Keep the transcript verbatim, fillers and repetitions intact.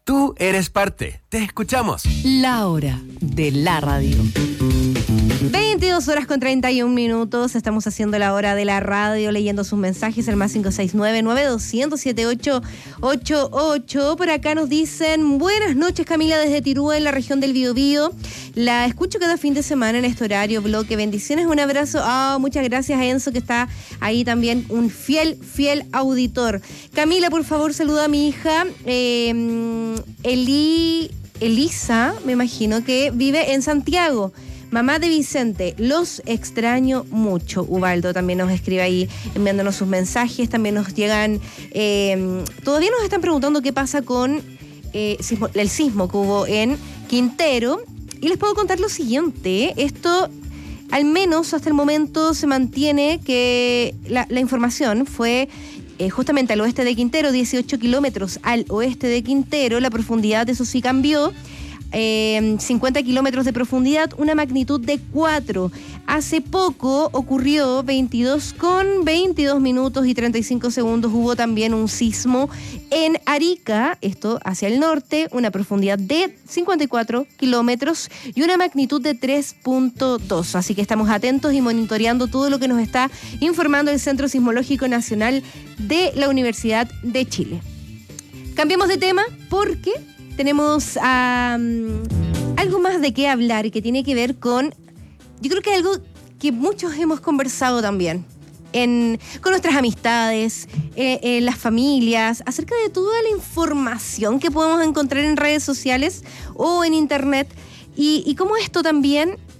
Tú eres parte. Te escuchamos. La hora de la radio. veintidós horas con treinta y un minutos. Estamos haciendo la hora de la radio, leyendo sus mensajes, el más cinco seis nueve, nueve dos cero cero, siete ocho ocho ocho. Por acá nos dicen: buenas noches, Camila, desde Tirúa, en la región del Biobío. La escucho cada fin de semana en este horario, bloque. Bendiciones, un abrazo. Oh, muchas gracias a Enzo, que está ahí también, un fiel, fiel auditor. Camila, por favor, saluda a mi hija, eh, Eli, Elisa, me imagino, que vive en Santiago. Mamá de Vicente, los extraño mucho. Ubaldo también nos escribe ahí enviándonos sus mensajes. También nos llegan, eh, todavía nos están preguntando qué pasa con eh, sismo, el sismo que hubo en Quintero. Y les puedo contar lo siguiente: esto, al menos hasta el momento, se mantiene que la, la información fue eh, justamente al oeste de Quintero, dieciocho kilómetros al oeste de Quintero. La profundidad, eso sí, cambió. Eh, cincuenta kilómetros de profundidad, una magnitud de cuatro. Hace poco ocurrió, veintidós con veintidós minutos y treinta y cinco segundos, hubo también un sismo en Arica, esto hacia el norte, una profundidad de cincuenta y cuatro kilómetros y una magnitud de tres punto dos. Así que estamos atentos y monitoreando todo lo que nos está informando el Centro Sismológico Nacional de la Universidad de Chile. Cambiemos de tema porque tenemos um, algo más de qué hablar y que tiene que ver con, yo creo que algo que muchos hemos conversado también en, con nuestras amistades, eh, en las familias, acerca de toda la información que podemos encontrar en redes sociales o en internet, y, y cómo esto también